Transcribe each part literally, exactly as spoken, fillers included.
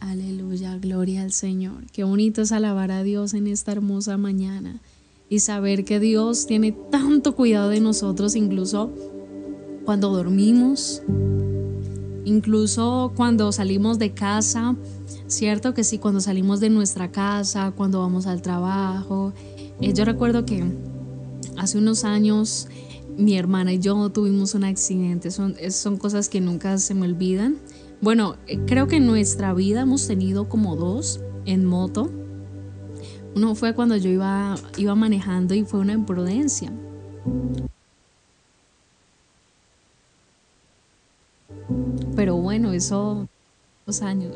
Aleluya, gloria al Señor. Qué bonito es alabar a Dios en esta hermosa mañana y saber que Dios tiene tanto cuidado de nosotros, incluso cuando dormimos, incluso cuando salimos de casa, cierto que sí, cuando salimos de nuestra casa, cuando vamos al trabajo. Eh, yo recuerdo que hace unos años mi hermana y yo tuvimos un accidente, son, son cosas que nunca se me olvidan. Bueno, creo que en nuestra vida hemos tenido como dos en moto. Uno fue cuando yo iba, iba manejando y fue una imprudencia. Pero bueno, eso, dos años.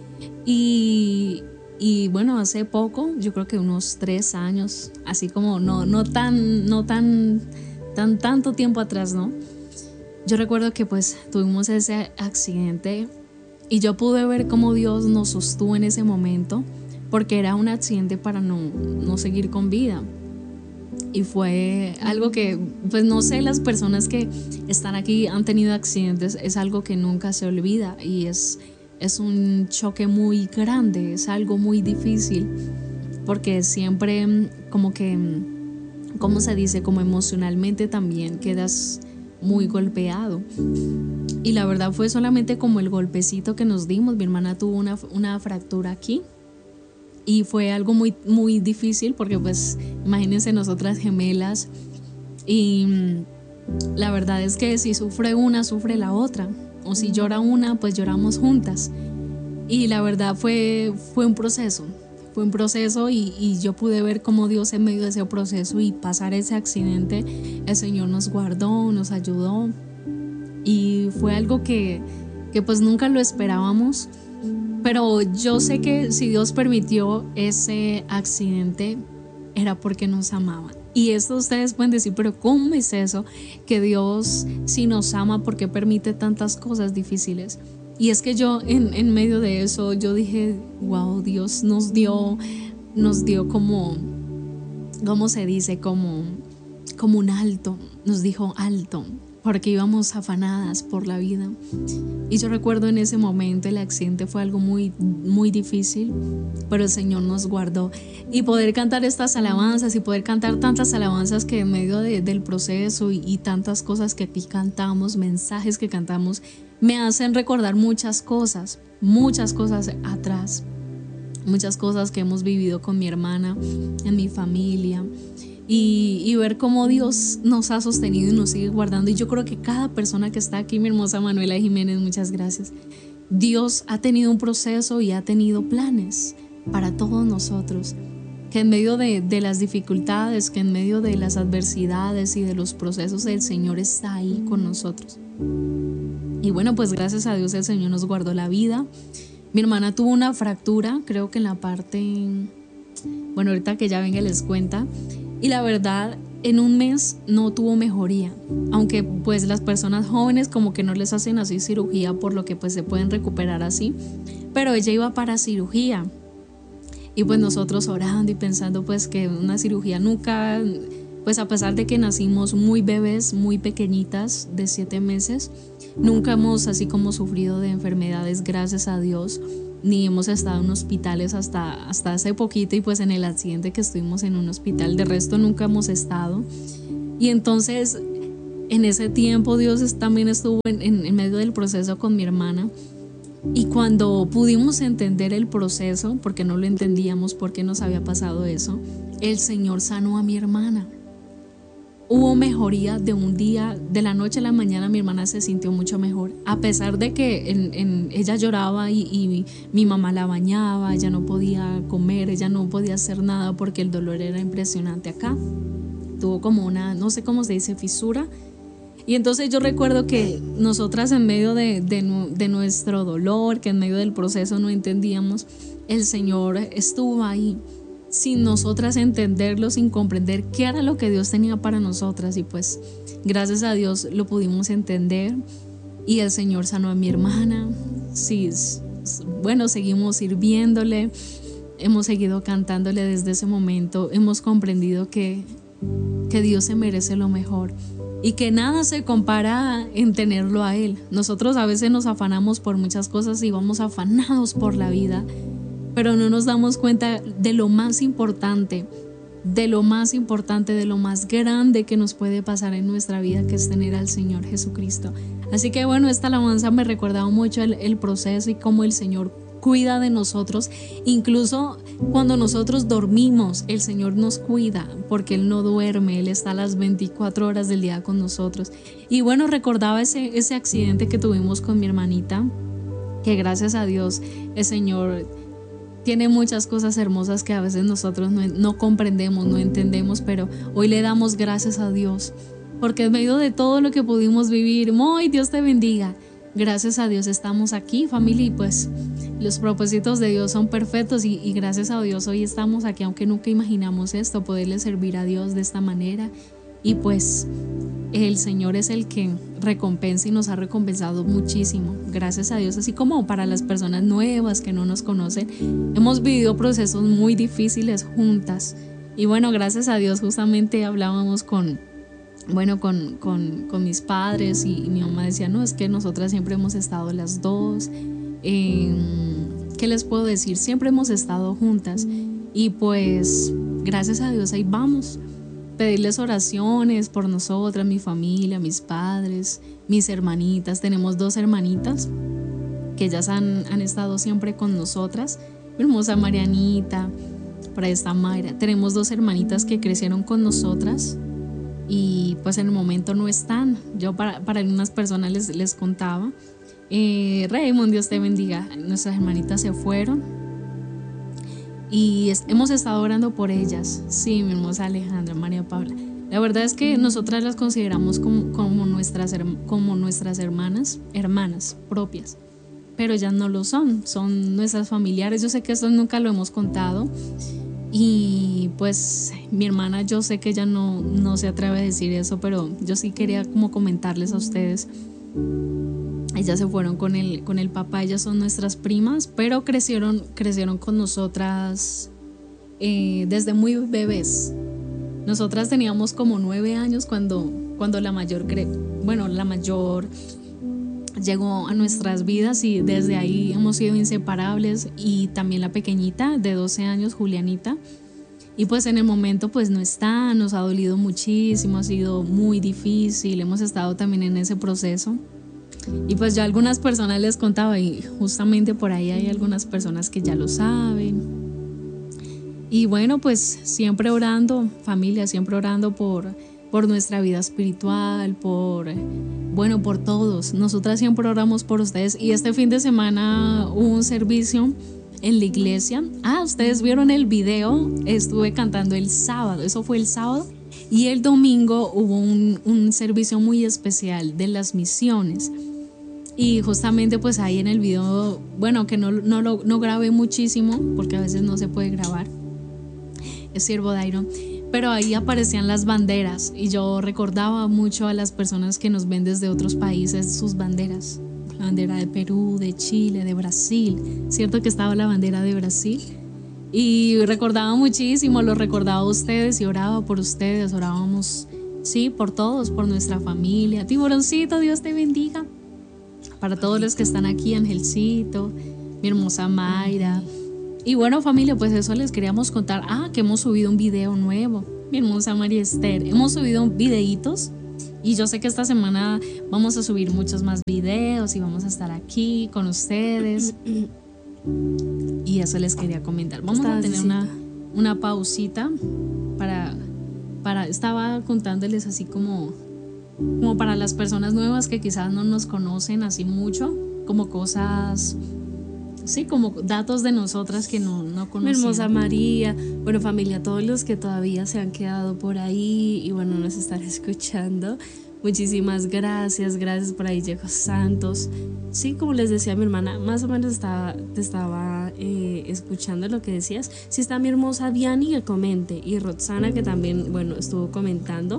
Y, y bueno, hace poco, yo creo que unos tres años, así como no, no tan, no tan, tan, tanto tiempo atrás, ¿no? Yo recuerdo que pues tuvimos ese accidente y yo pude ver cómo Dios nos sostuvo en ese momento, porque era un accidente para no, no seguir con vida. Y fue algo que, pues no sé, las personas que están aquí han tenido accidentes, es algo que nunca se olvida y es, es un choque muy grande, es algo muy difícil, porque siempre como que, ¿cómo se dice? Como emocionalmente también quedas muy golpeado. Y la verdad fue solamente como el golpecito que nos dimos. Mi hermana tuvo una, una fractura aquí y fue algo muy, muy difícil porque pues imagínense nosotras gemelas y la verdad es que si sufre una, sufre la otra, o si llora una, pues lloramos juntas. Y la verdad fue, fue un proceso, fue un proceso y, y yo pude ver cómo Dios en medio de ese proceso y pasar ese accidente, el Señor nos guardó, nos ayudó y fue algo que, que pues nunca lo esperábamos. Pero yo sé que si Dios permitió ese accidente era porque nos amaba. Y esto ustedes pueden decir, pero ¿cómo es eso? Que Dios, si nos ama, ¿por qué permite tantas cosas difíciles? Y es que yo en, en medio de eso, yo dije, wow, Dios nos dio, nos dio como, ¿cómo se dice? Como, como un alto, nos dijo alto, porque íbamos afanadas por la vida. Y yo recuerdo en ese momento el accidente fue algo muy, muy difícil, pero el Señor nos guardó. Y poder cantar estas alabanzas y poder cantar tantas alabanzas que en medio de, del proceso y, y tantas cosas que aquí cantamos, mensajes que cantamos, me hacen recordar muchas cosas, muchas cosas atrás, muchas cosas que hemos vivido con mi hermana, en mi familia. Y, y ver cómo Dios nos ha sostenido y nos sigue guardando. Y yo creo que cada persona que está aquí, mi hermosa Manuela Jiménez, muchas gracias. Dios ha tenido un proceso y ha tenido planes para todos nosotros. Que en medio de, de las dificultades, que en medio de las adversidades y de los procesos, el Señor está ahí con nosotros. Y bueno, pues gracias a Dios el Señor nos guardó la vida. Mi hermana tuvo una fractura, creo que en la parte, bueno, ahorita que ya venga les cuenta. Y la verdad, en un mes no tuvo mejoría, aunque pues las personas jóvenes como que no les hacen así cirugía, por lo que pues se pueden recuperar así, pero ella iba para cirugía y pues nosotros orando y pensando pues que una cirugía nunca, pues a pesar de que nacimos muy bebés, muy pequeñitas de siete meses, nunca hemos así como sufrido de enfermedades, gracias a Dios, ni hemos estado en hospitales hasta, hasta hace poquito y pues en el accidente que estuvimos en un hospital, de resto nunca hemos estado. Y entonces en ese tiempo Dios también estuvo en, en, en medio del proceso con mi hermana y cuando pudimos entender el proceso, porque no lo entendíamos, por qué nos había pasado eso, el Señor sanó a mi hermana. Hubo mejoría de un día, de la noche a la mañana mi hermana se sintió mucho mejor, a pesar de que en, en, ella lloraba y, y mi mamá la bañaba, ella no podía comer, ella no podía hacer nada porque el dolor era impresionante acá, tuvo como una, no sé cómo se dice, fisura. Y entonces yo recuerdo que nosotras en medio de, de, de nuestro dolor, que en medio del proceso no entendíamos, el Señor estuvo ahí, sin nosotras entenderlo, sin comprender qué era lo que Dios tenía para nosotras. Y pues gracias a Dios lo pudimos entender y el Señor sanó a mi hermana. Sí, bueno, seguimos sirviéndole, hemos seguido cantándole desde ese momento, hemos comprendido que, que Dios se merece lo mejor. y que nada se compara en tenerlo a Él. Nosotros a veces nos afanamos por muchas cosas y vamos afanados por la vida, pero no nos damos cuenta de lo más importante, de lo más importante, de lo más grande que nos puede pasar en nuestra vida, que es tener al Señor Jesucristo. Así que bueno, esta alabanza me recordaba mucho el, el proceso y cómo el Señor cuida de nosotros. Incluso cuando nosotros dormimos, el Señor nos cuida, porque Él no duerme, Él está a las veinticuatro horas del día con nosotros. Y bueno, recordaba ese, ese accidente que tuvimos con mi hermanita, que gracias a Dios el Señor tiene muchas cosas hermosas que a veces nosotros no, no comprendemos, no entendemos, pero hoy le damos gracias a Dios, porque en medio de todo lo que pudimos vivir, muy Dios te bendiga, gracias a Dios estamos aquí, familia, y pues los propósitos de Dios son perfectos y, y gracias a Dios hoy estamos aquí, aunque nunca imaginamos esto, poderle servir a Dios de esta manera. Y pues el Señor es el que recompensa y nos ha recompensado muchísimo, gracias a Dios. Así como para las personas nuevas que no nos conocen, hemos vivido procesos muy difíciles juntas. Y bueno, gracias a Dios justamente hablábamos con, bueno, con, con, con mis padres y, y mi mamá decía, no, es que nosotras siempre hemos estado las dos. Eh, ¿Qué les puedo decir? Siempre hemos estado juntas y pues gracias a Dios ahí vamos. Pedirles oraciones por nosotras, mi familia, mis padres, mis hermanitas. Tenemos dos hermanitas que ellas han, han estado siempre con nosotras. Mi hermosa Marianita, por ahí está Mayra. Tenemos dos hermanitas que crecieron con nosotras y pues en el momento no están. Yo para, para algunas personas les, les contaba. Eh, Raymond, Dios te bendiga. Nuestras hermanitas se fueron. Y es, hemos estado orando por ellas. Sí, mi hermosa Alejandra, María Paula. La verdad es que nosotras las consideramos como, como, nuestras, como nuestras hermanas, hermanas propias. Pero ellas no lo son, son nuestras familiares. Yo sé que esto nunca lo hemos contado. Y pues mi hermana, yo sé que ella no, no se atreve a decir eso, pero yo sí quería como comentarles a ustedes. Ellas se fueron con el, con el papá, ellas son nuestras primas, pero crecieron, crecieron con nosotras eh, desde muy bebés. Nosotras teníamos como nueve años cuando, cuando la mayor, bueno, la mayor llegó a nuestras vidas y desde ahí hemos sido inseparables, y también la pequeñita de doce años, Julianita. Y pues en el momento pues no está, nos ha dolido muchísimo, ha sido muy difícil, hemos estado también en ese proceso. Y pues yo a algunas personas les contaba y justamente por ahí hay algunas personas que ya lo saben. Y bueno, pues siempre orando, familia, siempre orando por, por nuestra vida espiritual, por, bueno, por todos. Nosotras siempre oramos por ustedes y este fin de semana hubo un servicio en la iglesia. Ah, ustedes vieron el video, estuve cantando el sábado, eso fue el sábado. Y el domingo hubo un, un servicio muy especial de las misiones. Y justamente pues ahí en el video, bueno, que no, no lo no grabé muchísimo porque a veces no se puede grabar, es siervo Dairo, pero ahí aparecían las banderas y yo recordaba mucho a las personas que nos ven desde otros países sus banderas. La bandera de Perú, de Chile, de Brasil, cierto que estaba la bandera de Brasil. Y recordaba muchísimo, lo recordaba a ustedes y oraba por ustedes, orábamos, sí, por todos, por nuestra familia. Tiburoncito, Dios te bendiga. Para todos los que están aquí, Angelcito, mi hermosa Mayra. Y bueno, familia, pues eso les queríamos contar. Ah, que hemos subido un video nuevo, mi hermosa María Esther. Hemos subido videitos y yo sé que esta semana vamos a subir muchos más videos y vamos a estar aquí con ustedes. Y eso les quería comentar. Vamos a tener una, una pausita para, para, estaba contándoles así como, como para las personas nuevas que quizás no nos conocen así mucho, como cosas, sí, como datos de nosotras que no, no conocían. Mi hermosa María, bueno familia, todos los que todavía se han quedado por ahí y bueno, nos están escuchando, muchísimas gracias, gracias por ahí, Diego Santos. Sí, como les decía mi hermana, más o menos estaba, te estaba eh, escuchando lo que decías. Sí está mi hermosa Diani que comente y Roxana que también, bueno, estuvo comentando.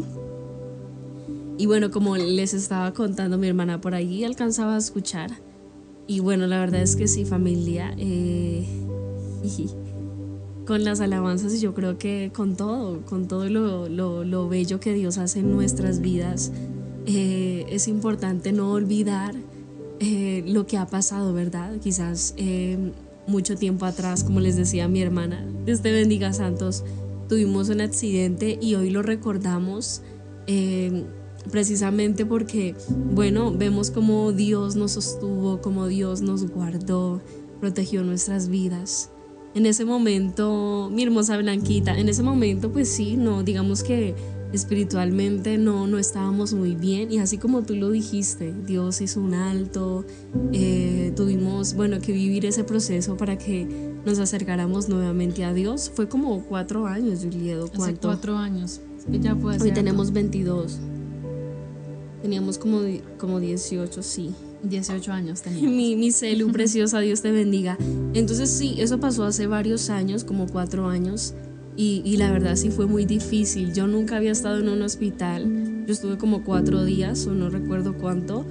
Y bueno, como les estaba contando mi hermana por ahí, alcanzaba a escuchar. Y bueno, la verdad es que sí, familia, eh, y con las alabanzas y yo creo que con todo, con todo lo, lo, lo bello que Dios hace en nuestras vidas, eh, es importante no olvidar eh, lo que ha pasado, ¿verdad? Quizás eh, mucho tiempo atrás, como les decía mi hermana, Dios te bendiga, Santos, tuvimos un accidente y hoy lo recordamos eh, precisamente porque, bueno, vemos cómo Dios nos sostuvo, cómo Dios nos guardó, protegió nuestras vidas. En ese momento, mi hermosa Blanquita, en ese momento pues sí, no, digamos que espiritualmente no, no estábamos muy bien, y así como tú lo dijiste, Dios hizo un alto, eh, tuvimos, bueno, que vivir ese proceso para que nos acercáramos nuevamente a Dios. Fue como cuatro años, Juliedo, ¿cuánto? Hace cuatro años, que ya fue hace Hoy algo. tenemos veintidós, teníamos como, como dieciocho, sí. dieciocho años teníamos. Mi, mi celu preciosa, Dios te bendiga. Entonces sí, eso pasó hace varios años, como cuatro años, y, y la verdad sí fue muy difícil. Yo nunca había estado en un hospital, yo estuve como cuatro días o no recuerdo cuánto,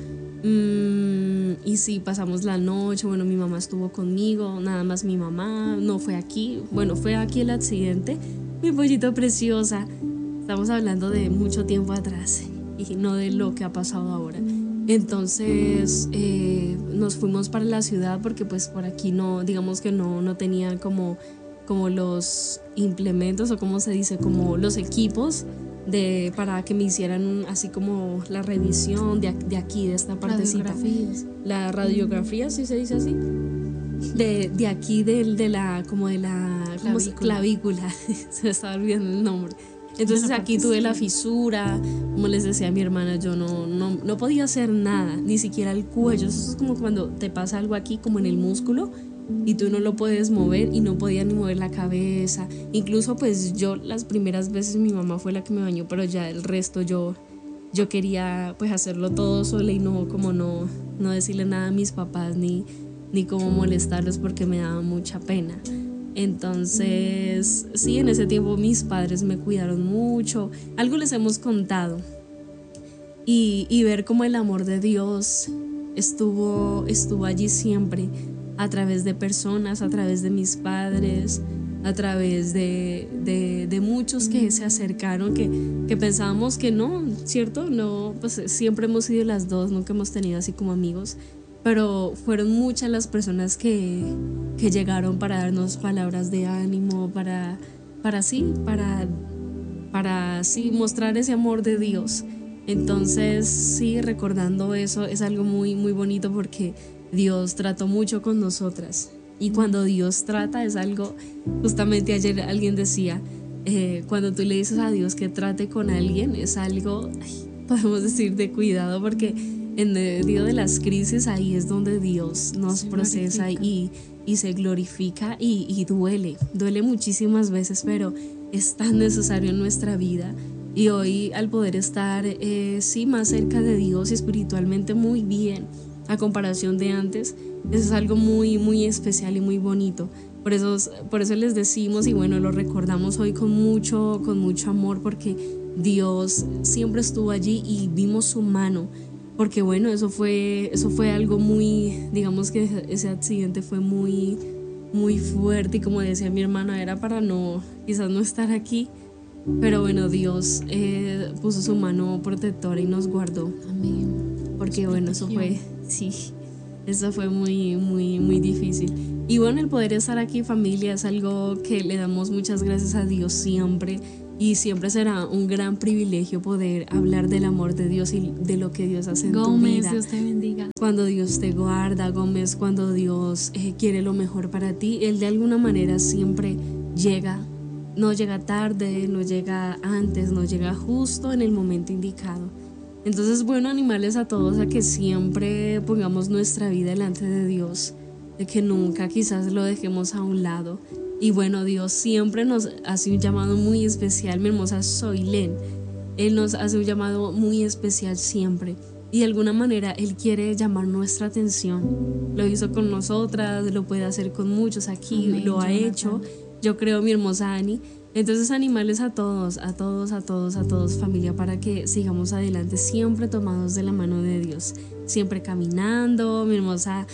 mm, y sí, pasamos la noche, bueno, mi mamá estuvo conmigo, nada más mi mamá, no fue aquí, bueno, fue aquí el accidente. Mi pollito preciosa, estamos hablando de mucho tiempo atrás y no de lo que ha pasado ahora. Entonces eh, nos fuimos para la ciudad porque pues por aquí no, digamos que no, no tenían como, como los implementos, o como se dice, como los equipos de, para que me hicieran un, así como la revisión de, de aquí, de esta partecita. Radiografías. La radiografía, ¿sí se dice así? De, de aquí, de, de la, como de la ¿cómo se- Clavícula. clavícula, se me estaba olvidando el nombre. Entonces aquí tuve la fisura, como les decía a mi hermana, yo no, no, no podía hacer nada, ni siquiera el cuello. Eso es como cuando te pasa algo aquí, como en el músculo, y tú no lo puedes mover, y no podía ni mover la cabeza. Incluso pues yo las primeras veces mi mamá fue la que me bañó, pero ya el resto yo, yo quería pues hacerlo todo sola, y no, como no, no decirle nada a mis papás, ni, ni cómo molestarlos, porque me daba mucha pena. Entonces, sí, en ese tiempo mis padres me cuidaron mucho. Algo les hemos contado. Y, y ver cómo el amor de Dios estuvo, estuvo allí siempre, a través de personas, a través de mis padres, a través de, de, de muchos que se acercaron, que, que pensábamos que no, ¿cierto? No, pues siempre hemos sido las dos, nunca hemos tenido así como amigos. Pero fueron muchas las personas que, que llegaron para darnos palabras de ánimo, para, para sí, para, para sí mostrar ese amor de Dios. Entonces, sí, recordando eso es algo muy, muy bonito, porque Dios trató mucho con nosotras. Y cuando Dios trata es algo, justamente ayer alguien decía, eh, cuando tú le dices a Dios que trate con alguien, es algo, ay, podemos decir, de cuidado, porque en medio de las crisis ahí es donde Dios nos Se procesa y, y se glorifica, y, y duele, duele muchísimas veces, pero es tan necesario en nuestra vida. Y hoy, al poder estar eh, sí, más cerca de Dios y espiritualmente muy bien, a comparación de antes, eso es algo muy, muy especial y muy bonito. Por eso, por eso les decimos, y bueno, lo recordamos hoy con mucho, con mucho amor, porque Dios siempre estuvo allí y vimos su mano. Porque bueno, eso fue, eso fue algo muy, digamos que ese accidente fue muy, muy fuerte, y como decía mi hermana, era para no, quizás no estar aquí, pero bueno, Dios eh, puso su mano protectora y nos guardó. Amén. Porque bueno, eso fue, sí, eso fue muy, muy, muy difícil. Y bueno, el poder estar aquí, familia, es algo que le damos muchas gracias a Dios siempre. Y siempre será un gran privilegio poder hablar del amor de Dios y de lo que Dios hace en Gómez, tu vida. Dios te bendiga. Cuando Dios te guarda, Gómez, cuando Dios eh, quiere lo mejor para ti, Él de alguna manera siempre llega. No llega tarde, no llega antes, no llega justo en el momento indicado. Entonces, bueno, animarles a todos a que siempre pongamos nuestra vida delante de Dios, de que nunca quizás lo dejemos a un lado. Y bueno, Dios siempre nos hace un llamado muy especial, mi hermosa Soilén. Él nos hace un llamado muy especial siempre. Y de alguna manera Él quiere llamar nuestra atención. Lo hizo con nosotras, lo puede hacer con muchos aquí, Amén, lo ha Jonathan. hecho. Yo creo, mi hermosa Ani. Entonces, animarles a todos, a todos, a todos, a todos, familia, para que sigamos adelante, siempre tomados de la mano de Dios, siempre caminando, mi hermosa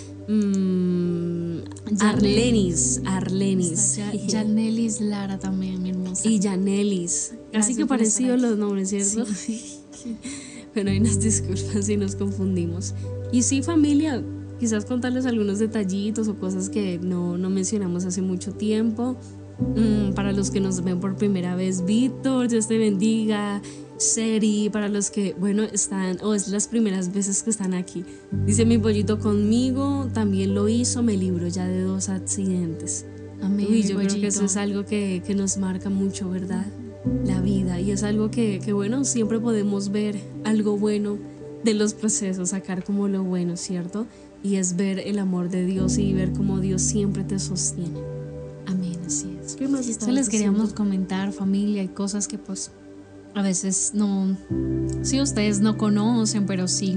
mmm, Arlenis, Arlenis. Está Ya- Yanelis Lara también, mi hermosa. Y Yanelis, casi Gracias que por estar parecidos aquí. los nombres, ¿cierto? Sí. pero hay unas disculpas si nos confundimos. Y sí, familia, quizás contarles algunos detallitos o cosas que no, no mencionamos hace mucho tiempo. Mm, para los que nos ven por primera vez, Víctor, Dios te bendiga. Seri, para los que, bueno, están, o es las primeras veces que están aquí. Dice: mi pollito conmigo también lo hizo, me libró ya de dos accidentes. Amén. Y yo creo que eso es algo que, que nos marca mucho, ¿verdad? La vida. Y es algo que, que, bueno, siempre podemos ver algo bueno de los procesos, sacar como lo bueno, ¿cierto? Y es ver el amor de Dios y ver cómo Dios siempre te sostiene. Amén, así es. ¿Qué más Eso les queríamos comentar, familia. Hay cosas que pues a veces no, sí, ustedes no conocen, pero sí,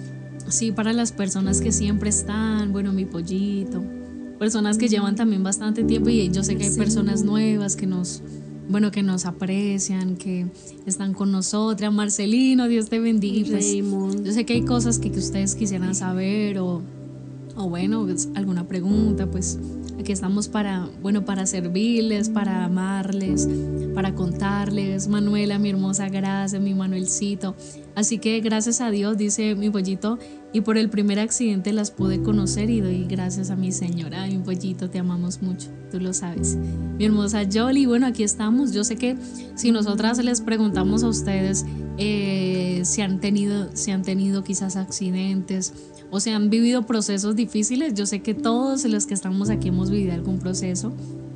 sí para las personas que siempre están, bueno, mi pollito, personas que llevan también bastante tiempo, y yo sé que hay Sí. personas nuevas que nos, bueno, que nos aprecian, que están con nosotras. Marcelino, Dios te bendiga. Y pues, Raymond. yo sé que hay cosas que, que ustedes quisieran saber o, o bueno, pues, alguna pregunta, pues aquí estamos para, bueno, para servirles, para amarles, para contarles. Manuela, mi hermosa, gracias, mi Manuelcito. Así que gracias a Dios, dice mi pollito, y por el primer accidente las pude conocer y doy gracias a mi señora. Ay, mi pollito, te amamos mucho, tú lo sabes. Mi hermosa Yoli, bueno, aquí estamos. Yo sé que si nosotras les preguntamos a ustedes eh, si han tenido, si han tenido quizás accidentes o si han vivido procesos difíciles, yo sé que todos los que estamos aquí hemos vivido algún proceso.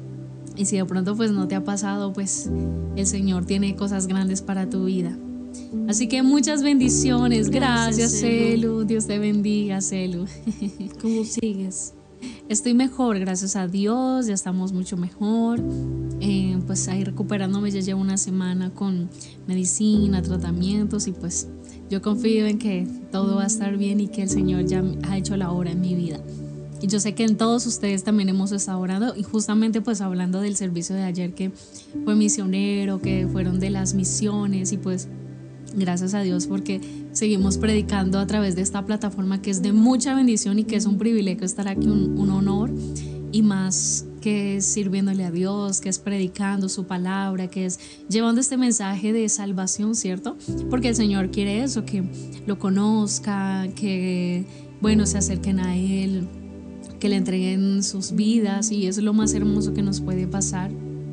Y si de pronto pues no te ha pasado, pues el Señor tiene cosas grandes para tu vida. Así que muchas bendiciones. Gracias, Gracias, Celu. Celu. Dios te bendiga, Celu. ¿Cómo sigues? Estoy mejor, gracias a Dios, ya estamos mucho mejor. Eh, pues ahí recuperándome, ya llevo una semana con medicina, tratamientos, y pues yo confío en que todo va a estar bien y que el Señor ya ha hecho la obra en mi vida. Y yo sé que en todos ustedes también hemos estado orando, y justamente pues hablando del servicio de ayer que fue misionero, que fueron de las misiones, y pues gracias a Dios porque seguimos predicando a través de esta plataforma que es de mucha bendición y que es un privilegio estar aquí, un, un honor, y más que es sirviéndole a Dios, que es predicando su palabra, que es llevando este mensaje de salvación, ¿cierto? Porque el Señor quiere eso, que lo conozca, que, bueno, se acerquen a Él, que le entreguen sus vidas, y eso es lo más hermoso que nos puede pasar.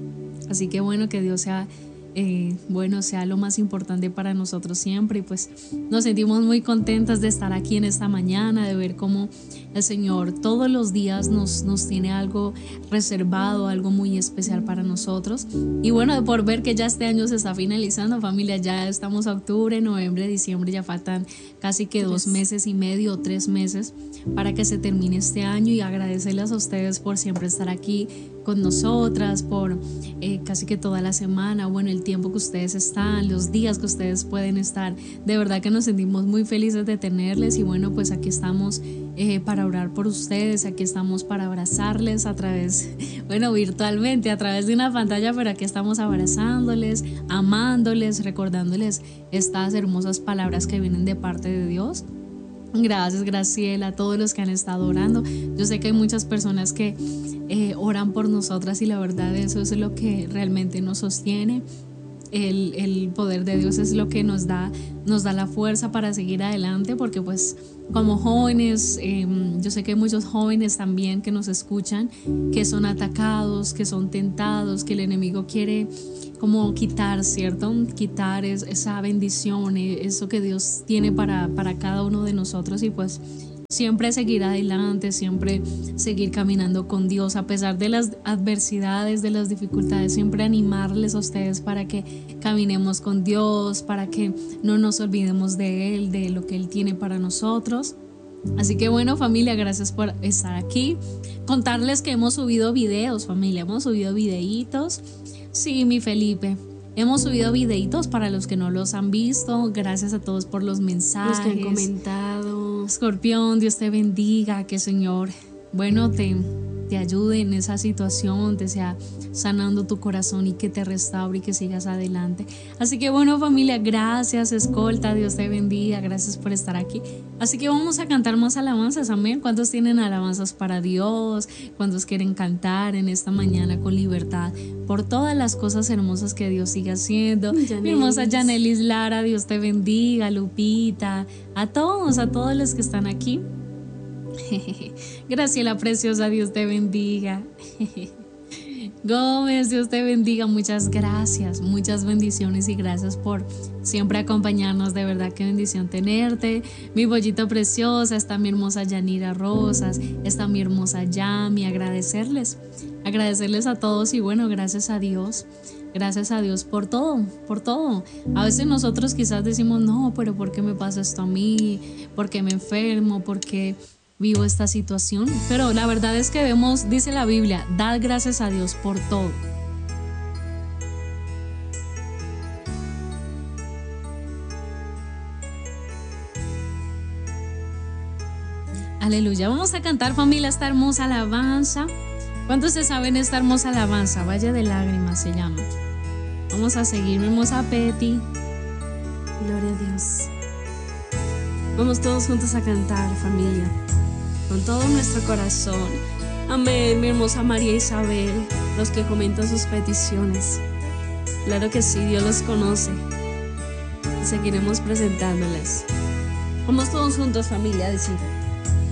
Así que bueno, que Dios sea Eh, bueno, sea lo más importante para nosotros siempre. Y pues nos sentimos muy contentas de estar aquí en esta mañana, de ver cómo el Señor todos los días nos, nos tiene algo reservado, algo muy especial para nosotros. Y bueno, de por ver que ya este año se está finalizando, familia. Ya estamos a octubre, noviembre, diciembre, ya faltan casi que dos meses y medio o tres meses para que se termine este año, y agradecerles a ustedes por siempre estar aquí con nosotras, por eh, casi que toda la semana, bueno, el tiempo que ustedes están, los días que ustedes pueden estar. De verdad que nos sentimos muy felices de tenerles, y bueno, pues aquí estamos eh, para orar por ustedes, aquí estamos para abrazarles a través, bueno, virtualmente, a través de una pantalla, pero aquí estamos abrazándoles, amándoles, recordándoles estas hermosas palabras que vienen de parte de Dios. Gracias, Graciela, a todos los que han estado orando. Yo sé que hay muchas personas que eh, oran por nosotras, y la verdad eso es lo que realmente nos sostiene. El, el poder de Dios es lo que nos da, nos da la fuerza para seguir adelante, porque pues como jóvenes, eh, yo sé que hay muchos jóvenes también que nos escuchan, que son atacados, que son tentados, que el enemigo quiere como quitar, ¿cierto? Quitar es, esa bendición, eso que Dios tiene para, para cada uno de nosotros, y pues siempre seguir adelante, siempre seguir caminando con Dios a pesar de las adversidades, de las dificultades, siempre animarles a ustedes para que caminemos con Dios, para que no nos olvidemos de Él, de lo que Él tiene para nosotros. Así que bueno, familia, gracias por estar aquí. Contarles que hemos subido videos, familia, hemos subido videitos. Sí, mi Felipe, hemos subido videitos para los que no los han visto. Gracias a todos por los mensajes, los que han comentado. Escorpión, Dios te bendiga, que Señor, bueno, te, te ayude en esa situación, te sea sanando tu corazón y que te restaure y que sigas adelante. Así que bueno, familia, gracias, escolta, Dios te bendiga, gracias por estar aquí. Así que vamos a cantar más alabanzas, amén. ¿Cuántos tienen alabanzas para Dios? ¿Cuántos quieren cantar en esta mañana con libertad por todas las cosas hermosas que Dios sigue haciendo? Yanelis. Mi hermosa Yanelis Lara, Dios te bendiga, Lupita, a todos, a todos los que están aquí. Graciela preciosa, Dios te bendiga. Gómez, Dios te bendiga, muchas gracias, muchas bendiciones y gracias por siempre acompañarnos, de verdad qué bendición tenerte. Mi bollito preciosa, está mi hermosa Yanira Rosas, está mi hermosa Yami, agradecerles, agradecerles a todos y bueno, gracias a Dios. Gracias a Dios por todo, por todo. A veces nosotros quizás decimos, no, pero ¿por qué me pasa esto a mí? ¿Por qué me enfermo? ¿Por qué vivo esta situación? Pero la verdad es que vemos, dice la Biblia, dad gracias a Dios por todo. Aleluya. Vamos a cantar, familia, esta hermosa alabanza. ¿Cuántos se saben esta hermosa alabanza? Valle de lágrimas se llama. Vamos a seguir, mi hermosa Peti. Gloria a Dios. Vamos todos juntos a cantar, familia, con todo nuestro corazón. Amén, mi hermosa María Isabel, los que comentan sus peticiones. Claro que sí, Dios los conoce. Y seguiremos presentándoles. Vamos todos juntos, familia, a decir: